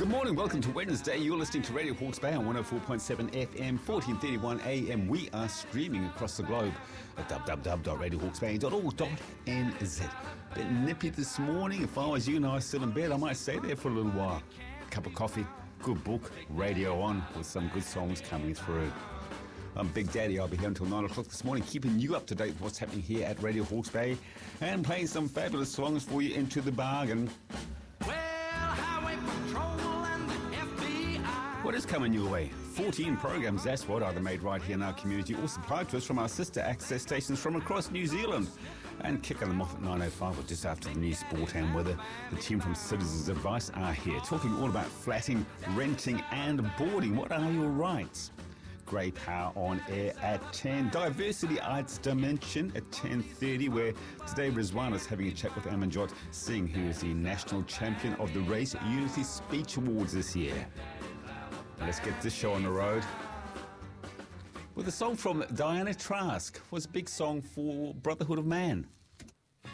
Good morning, welcome to Wednesday. You're listening to Radio Hawke's Bay on 104.7 FM, 1431 AM. We are streaming across the globe at www.radiohawksbay.org.nz. Bit nippy this morning. If I was you and I was still in bed, I might stay there for a little while. Cup of coffee, good book, radio on with some good songs coming through. I'm Big Daddy. I'll be here until 9 o'clock this morning, keeping you up to date with what's happening here at Radio Hawke's Bay and playing some fabulous songs for you into the bargain. What is coming your way? 14 programs, that's what, either made right here in our community or supplied to us from our sister access stations from across New Zealand. And kicking them off at 9:05 or just after the news, sport and weather, the team from Citizens Advice are here, talking all about flatting, renting and boarding. What are your rights? Grey Power on air at 10. Diversity Arts Dimension at 10:30, where today Rizwan is having a chat with Amanjot Singh, who is the national champion of the Race Unity Speech Awards this year. Let's get this show on the road with a song from Diana Trask. Was a big song for Brotherhood of Man.